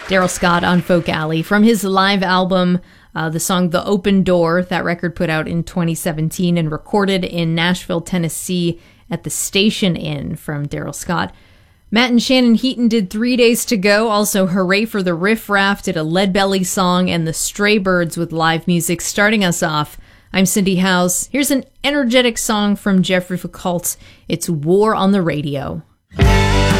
Daryl Scott on Folk Alley from his live album, the song The Open Door. That record put out in 2017 and recorded in Nashville, Tennessee at the Station Inn from Daryl Scott. Matt and Shannon Heaton did 3 Days to Go. Also, Hooray for the Riff Raff did a Leadbelly song, and the Stray Birds with live music. Starting us off, I'm Cindy House. Here's an energetic song from Jeffrey Foucault. It's War on the Radio.